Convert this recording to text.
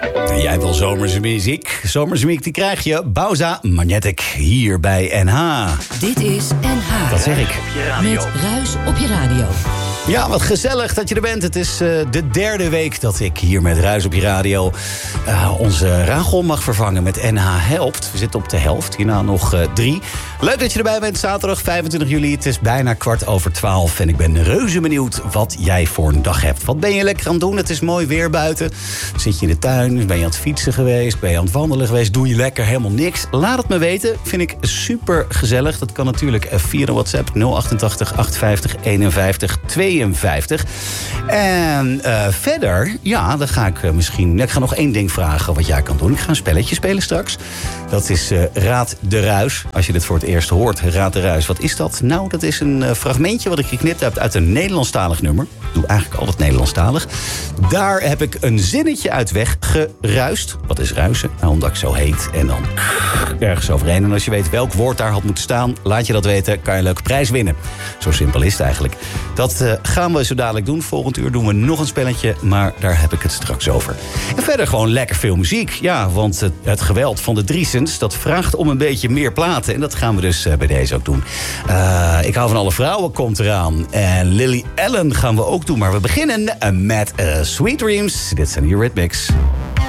Jij wil zomerse muziek. Zomerse muziek die krijg je. Bauza Magnetic hier bij NH. Dit is NH. Dat zeg ik. Met Ruis op je radio. Ja, wat gezellig dat je er bent. Het is de derde week dat ik hier met Ruis op je radio onze Rachel mag vervangen met NH Helpt. We zitten op de helft, hierna nog 3. Leuk dat je erbij bent, zaterdag 25 juli. Het is bijna 11:15 en ik ben reuze benieuwd wat jij voor een dag hebt. Wat ben je lekker aan het doen? Het is mooi weer buiten. Zit je in de tuin? Ben je aan het fietsen geweest? Ben je aan het wandelen geweest? Doe je lekker helemaal niks? Laat het me weten. Vind ik super gezellig. Dat kan natuurlijk via de WhatsApp 088 850 51 52. En verder, ja, dan ga ik misschien... Ik ga nog één ding vragen wat jij kan doen. Ik ga een spelletje spelen straks. Dat is Raad de Ruis. Als je dit voor het eerst hoort, Raad de Ruis. Wat is dat? Nou, dat is een fragmentje wat ik geknipt heb uit een Nederlandstalig nummer. Ik doe eigenlijk altijd Nederlandstalig. Daar heb ik een zinnetje uit weggeruist. Wat is ruisen? Nou, omdat ik zo heet. En dan ergens overheen. En als je weet welk woord daar had moeten staan, laat je dat weten, kan je een leuke prijs winnen. Zo simpel is het eigenlijk. Dat gaan we zo dadelijk doen. Volgend uur doen we nog een spelletje, maar daar heb ik het straks over. En verder gewoon lekker veel muziek. Ja, want het geweld van de Driesens, dat vraagt om een beetje meer platen. En dat gaan we dus bij deze ook doen. Ik hou van alle vrouwen, komt eraan. En Lily Allen gaan we ook doen. Maar we beginnen met Sweet Dreams. Dit zijn Eurythmics.